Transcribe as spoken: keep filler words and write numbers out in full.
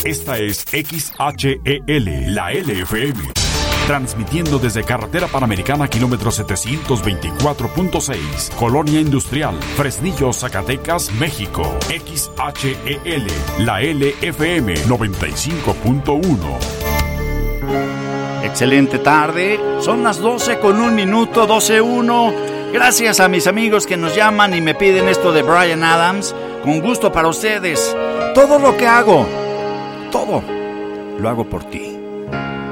Esta es X H E L, la L F M. Transmitiendo desde Carretera Panamericana, kilómetro setecientos veinticuatro punto seis, Colonia Industrial, Fresnillo, Zacatecas, México. X H E L, la L F M noventa y cinco punto uno. Excelente tarde, son las doce con un minuto, doce uno. Gracias a mis amigos que nos llaman y me piden esto de Bryan Adams. Con gusto para ustedes. Todo lo que hago, todo lo hago por ti.